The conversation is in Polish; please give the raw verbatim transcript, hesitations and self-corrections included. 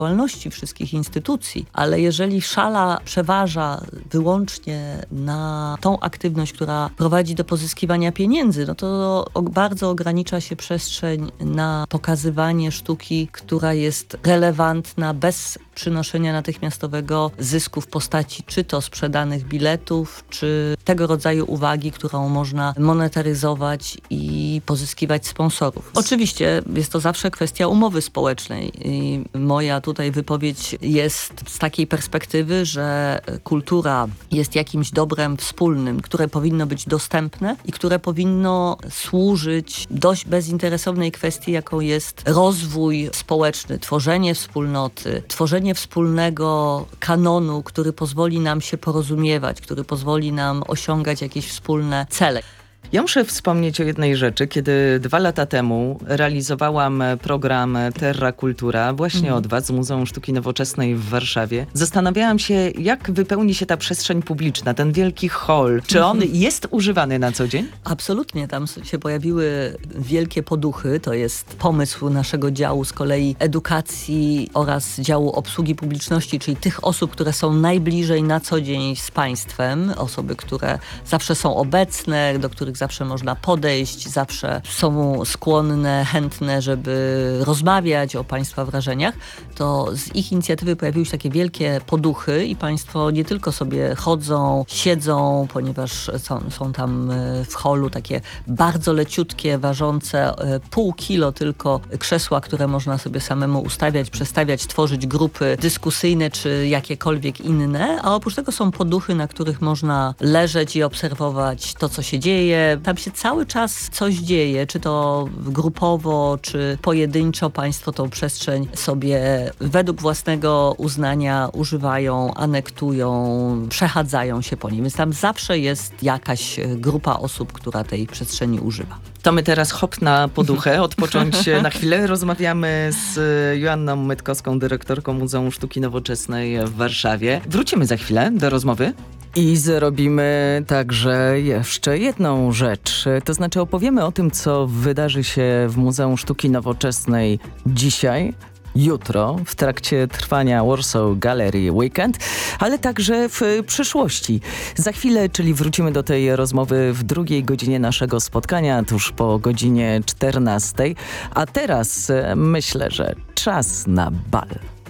działalności wszystkich instytucji, ale jeżeli szala przeważa wyłącznie na tą aktywność, która prowadzi do pozyskiwania pieniędzy, no to bardzo ogranicza się przestrzeń na pokazywanie sztuki, która jest relevantna bez przynoszenia natychmiastowego zysku w postaci czy to sprzedanych biletów, czy tego rodzaju uwagi, którą można monetaryzować i pozyskiwać sponsorów. Oczywiście jest to zawsze kwestia umowy społecznej i moja tutaj wypowiedź jest z takiej perspektywy, że kultura jest jakimś dobrem wspólnym, które powinno być dostępne i które powinno służyć dość bezinteresownej kwestii, jaką jest rozwój społeczny, tworzenie wspólnoty, tworzenie wspólnego kanonu, który pozwoli nam się porozumiewać, który pozwoli nam osiągać jakieś wspólne cele. Ja muszę wspomnieć o jednej rzeczy. Kiedy dwa lata temu realizowałam program Terra Kultura właśnie mm. od was z Muzeum Sztuki Nowoczesnej w Warszawie, zastanawiałam się, jak wypełni się ta przestrzeń publiczna, ten wielki hall. Czy on jest używany na co dzień? Absolutnie. Tam się pojawiły wielkie poduchy. To jest pomysł naszego działu z kolei edukacji oraz działu obsługi publiczności, czyli tych osób, które są najbliżej na co dzień z państwem. Osoby, które zawsze są obecne, do których zawsze można podejść, zawsze są skłonne, chętne, żeby rozmawiać o państwa wrażeniach, to z ich inicjatywy pojawiły się takie wielkie poduchy i państwo nie tylko sobie chodzą, siedzą, ponieważ są, są tam w holu takie bardzo leciutkie, ważące pół kilo tylko krzesła, które można sobie samemu ustawiać, przestawiać, tworzyć grupy dyskusyjne czy jakiekolwiek inne, a oprócz tego są poduchy, na których można leżeć i obserwować to, co się dzieje. Tam się cały czas coś dzieje, czy to grupowo, czy pojedynczo. Państwo tą przestrzeń sobie według własnego uznania używają, anektują, przechadzają się po nim. Więc tam zawsze jest jakaś grupa osób, która tej przestrzeni używa. To my teraz hop na poduchę, odpocząć na chwilę. Rozmawiamy z Joanną Mytkowską, dyrektorką Muzeum Sztuki Nowoczesnej w Warszawie. Wrócimy za chwilę do rozmowy. I zrobimy także jeszcze jedną rzecz. To znaczy opowiemy o tym, co wydarzy się w Muzeum Sztuki Nowoczesnej dzisiaj, jutro, w trakcie trwania Warsaw Gallery Weekend, ale także w przyszłości. Za chwilę, czyli wrócimy do tej rozmowy w drugiej godzinie naszego spotkania, tuż po godzinie czternastej. A teraz myślę, że czas na bal.